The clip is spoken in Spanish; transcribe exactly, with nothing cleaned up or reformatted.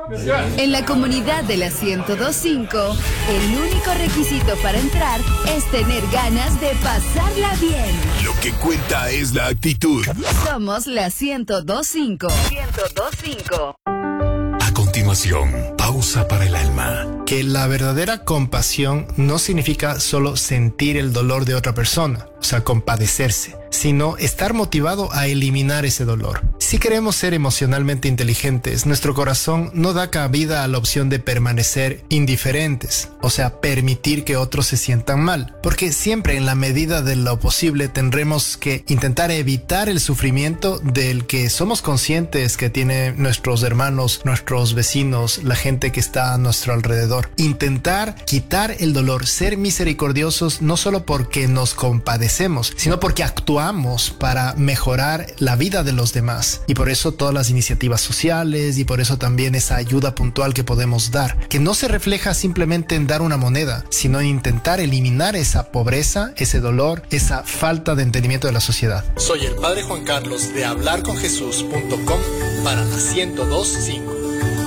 En la comunidad de la ciento dos punto cinco, el único requisito para entrar es tener ganas de pasarla bien. Lo que cuenta es la actitud. Somos la ciento dos punto cinco. ciento dos punto cinco. A continuación, pausa para el alma. Que la verdadera compasión no significa solo sentir el dolor de otra persona, o sea, compadecerse, sino estar motivado a eliminar ese dolor. Si queremos ser emocionalmente inteligentes, nuestro corazón no da cabida a la opción de permanecer indiferentes, o sea, permitir que otros se sientan mal, porque siempre en la medida de lo posible tendremos que intentar evitar el sufrimiento del que somos conscientes que tienen nuestros hermanos, nuestros vecinos, la gente que está a nuestro alrededor. Intentar quitar el dolor, ser misericordiosos no solo porque nos compadecemos, sino porque actuamos para mejorar la vida de los demás. Y por eso todas las iniciativas sociales y por eso también esa ayuda puntual que podemos dar, que no se refleja simplemente en dar una moneda, sino en intentar eliminar esa pobreza, ese dolor, esa falta de entendimiento de la sociedad. Soy el Padre Juan Carlos de hablar con jesús punto com para la ciento dos punto cinco.